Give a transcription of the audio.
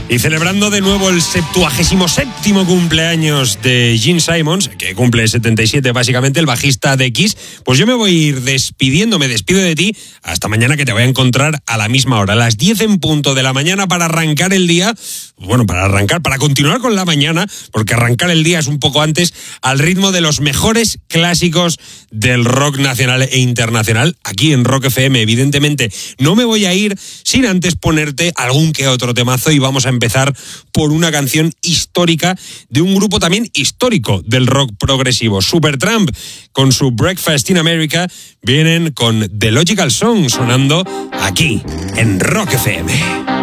Y celebrando de nuevo el 77º cumpleaños de Gene Simmons, que cumple 77 básicamente, el bajista de Kiss, pues yo me voy a ir despidiendo, me despido de ti, hasta mañana, que te voy a encontrar a la misma hora, a las 10 en punto de la mañana, para arrancar el día, bueno, para continuar con la mañana, porque arrancar el día es un poco antes, al ritmo de los mejores clásicos del rock nacional e internacional, aquí en Rock FM. Evidentemente no me voy a ir sin antes ponerte algún que otro temazo, y vamos a empezar por una canción histórica de un grupo también histórico del rock progresivo. Supertramp, con su Breakfast in America, vienen con The Logical Song, sonando aquí en Rock FM.